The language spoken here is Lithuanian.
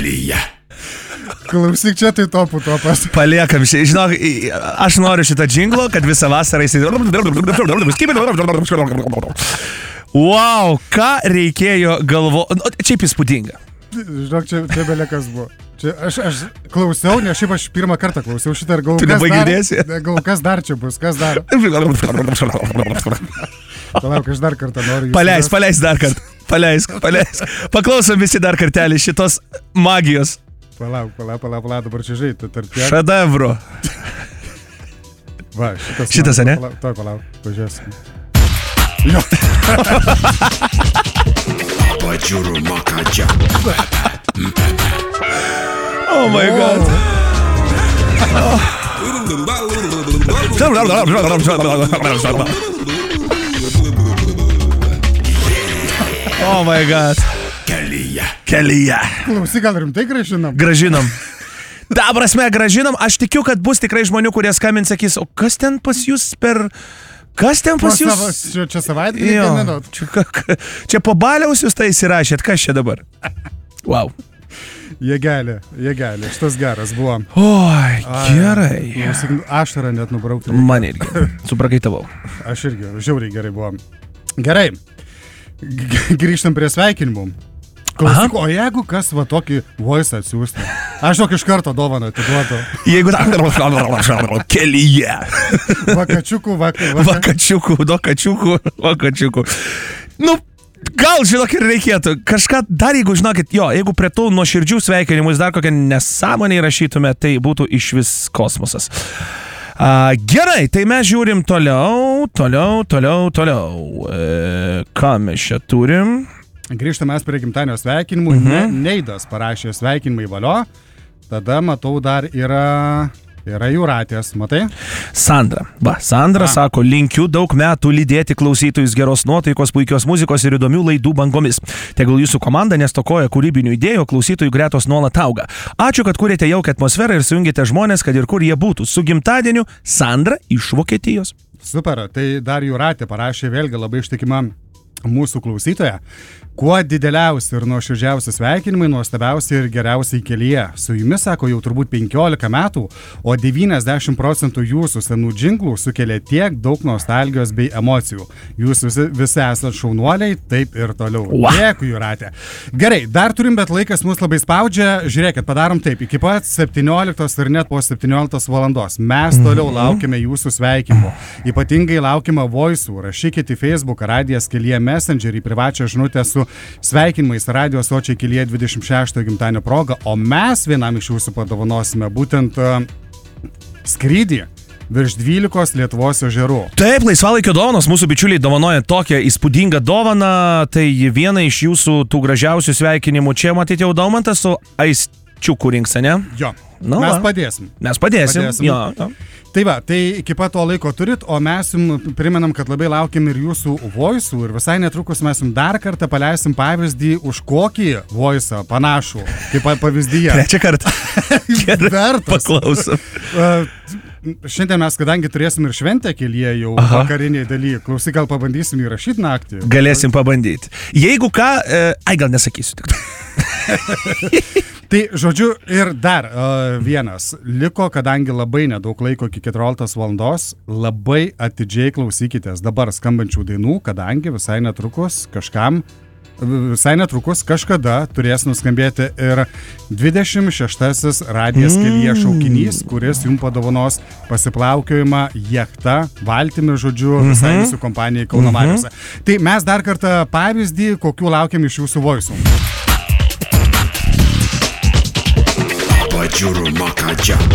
Kelyje. Klausyk, čia tai topas. Paliekam šį. Žinok, aš noriu šitą džinglo, kad visą vasarą jisai... Wow, ką reikėjo Šiaip įspūdinga. Žinok, čia belekas buvo. Čia aš klausiau, nes šiaip aš pirmą kartą klausiau šitą ir galvoju, kas dar čia bus, kas dar. Palauk, aš dar kartą noriu. Paleis dar kartą. Paleisk. Paklausom visi dar kartelį šitos magijos. Palauk, dabar čia žai, tarpė. Šedevro. Va, šitas, ane? Palauk, pažiūrėsim. Jo. Pačiūrų makačia. Oh my God. Oh my God. Kelyje. Klausyk, gal rimtai grąžinam? Grąžinam. Ta prasme, grąžinam. Aš tikiu, kad bus tikrai žmonių, kurie skambins, sakys, o kas ten pas jūs Kas ten pas jūs? Čia savaitgalį gaminot? Čia po baliaus jūs tai įsirašėt, kas čia dabar? Wow. Jėgelė, šitas geras buvo. Oi, gerai. Ašarą net nubraukti. Man irgi, suprakaitavau. Aš irgi, žiauriai gerai buvo. Gerai, grįžtam prie sveikinimų. Klausyk, o jeigu kas va tokį voice atsiųstų, aš tokį iš karto dovaną atiduotų. Jeigu Kelyje. Vakačiukų. Nu, gal, žinok, ir reikėtų. Kažką dar, jeigu žinokit, jeigu prie tų nuoširdžių sveikinimų dar kokią nesąmonę įrašytume, tai būtų iš vis kosmosas. Gerai, tai mes žiūrim toliau. Ką mes čia turim? Grįžtame mes prie gimtadienio sveikinimų. Neidas parašė sveikinimai valio. Tada, matau, dar yra Jūratės, matai? Sandra sako, linkiu daug metų lydėti klausytojus geros nuotaikos, puikios muzikos ir įdomių laidų bangomis. Tegul jūsų komanda nestokoja kūrybinių idėjų, klausytojų gretos nuolat auga. Ačiū, kad kūrėte jaukią atmosferą ir sujungėte žmonės, kad ir kur jie būtų. Su gimtadieniu Sandra iš Vokietijos. Super, tai dar Jūratė parašė vėlgi labai ištikima mūsų klausytoja. Kuo dideliausi ir nuoširdžiausi sveikinimai, nuostabiausi ir geriausiai kelyje. Su jumis, sako, jau turbūt 15 metų, o 90% jūsų senų džinglų sukelia tiek daug nostalgijos bei emocijų. Jūs visi esate šaunuoliai, taip ir toliau. Dėkui, Jūratė. Gerai, dar turim, bet laikas mus labai spaudžia. Žiūrėkit, padarom taip, iki pat 17 ir net po 17 valandos. Mes toliau laukime jūsų sveikinimų. Ypatingai laukime voice'ų. Rašykite į Facebook, Radijas Kelyje Messengerį, privačią žinutę su sveikinimais Radio Sočiai Kelyje 26 gimtadienio proga, o mes vienam iš jūsų padovanosime būtent skrydį virš 12 Lietuvos ežerų. Taip, laisvalaikio dovanos, mūsų bičiuliai dovanoja tokią įspūdingą dovaną, tai viena iš jūsų tų gražiausių sveikinimų. Čia matyti jau Daumantas su Aisčiukų rinks, ne? Jo, mes padėsim. Jo. Tai va, tai iki pat to laiko turit, o mes jums primenam, kad labai laukiam ir jūsų voice'ų ir visai netrukus mes jums dar kartą paleisim pavyzdį už kokį voice'ą panašų, kaip pavyzdyje. Trečią kartą. Vertas. Paklausom. Šiandien mes, kadangi turėsim ir šventę Kelyje jau vakariniai daly, klausyk, gal pabandysim įrašyti naktį? Galėsim pabandyti. Jeigu ką, gal nesakysiu tik. Tai, žodžiu, ir dar vienas liko, kadangi labai nedaug laiko iki 14 valandos, labai atidžiai klausykitės dabar skambančių dainų, kadangi visai netrukus kažkada turės nuskambėti ir 26 Radijas Kelyje šaukinys, kuris jums padovanos pasiplaukiojimą jachta, valtimi, žodžiu, visai jūsų kompanijai Kauno Mariose. Tai mes dar kartą pavyzdį, kokių laukiam iš jūsų voice'ų. Pačiūrų makačia.